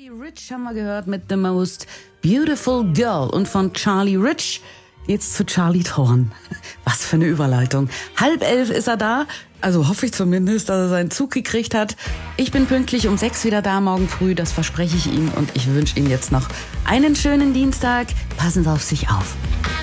Charlie Rich haben wir gehört mit The Most Beautiful Girl. Und von Charlie Rich geht's zu Charlie Thorn. Was für eine Überleitung. 10:30 ist er da. Also hoffe ich zumindest, dass er seinen Zug gekriegt hat. Ich bin pünktlich um 6 wieder da morgen früh. Das verspreche ich Ihnen. Und ich wünsche Ihnen jetzt noch einen schönen Dienstag. Passen Sie auf sich auf.